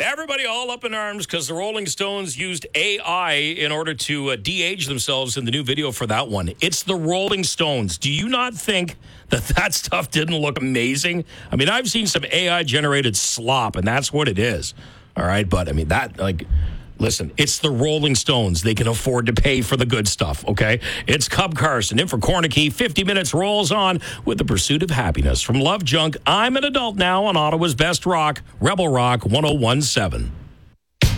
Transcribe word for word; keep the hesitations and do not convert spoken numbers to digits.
Everybody all up in arms because the Rolling Stones used A I in order to uh, de-age themselves in the new video for that one. It's the Rolling Stones. Do you not think that that stuff didn't look amazing? I mean, I've seen some A I-generated slop, and that's what it is. All right, but I mean, that, like... Listen, it's the Rolling Stones. They can afford to pay for the good stuff, okay? It's Cub Carson in for Cornicky. fifty minutes rolls on with the pursuit of happiness. From Love Junk, I'm an adult now on Ottawa's Best Rock, Rebel Rock one oh one seven.